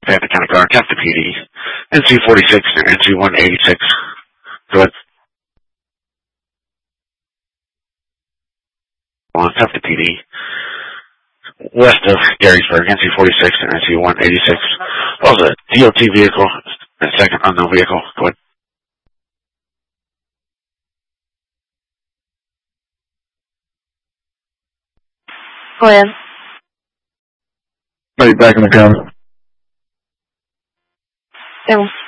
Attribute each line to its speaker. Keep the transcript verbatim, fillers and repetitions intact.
Speaker 1: Panther County Guard, Tefta P D, N C forty-six and N C one eighty-six. Go ahead. On Tefta P D, west of Gettysburg, N C forty-six and N C one eighty-six. That was a D O T vehicle, and second unknown vehicle. Go ahead.
Speaker 2: Go ahead.
Speaker 3: Are you back in the county?
Speaker 2: Yeah.